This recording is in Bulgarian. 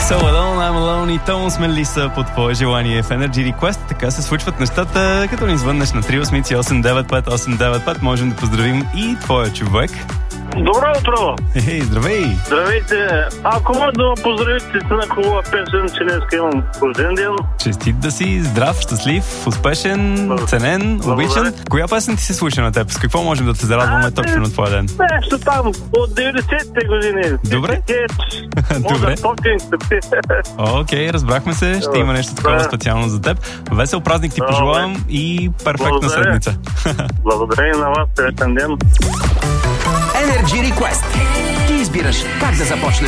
So Alone, I'm Alone и Томас Мелиса под твое желание в Energy Request. Така се случват нещата, като ни звъннеш на 383-895-895. Можем да поздравим и твоя човек. Добро утро! Здравей! Здравейте! Ако може да ме поздравите с една хубава песен, че днес имам рожден ден. Честит да си, здрав, щастлив, успешен, ценен, обичан. Коя песен ти се слуша на теб? С какво можем да те зарадваме точно на твоя ден? Нещо там от 90-те години. Добре. Добре. Окей, разбрахме се. Ще има нещо такова специално за теб. Весел празник ти пожелавам и перфектна седмица. Благодаря на вас, приятен ден. Energy Request. Ти избираш как да започнеш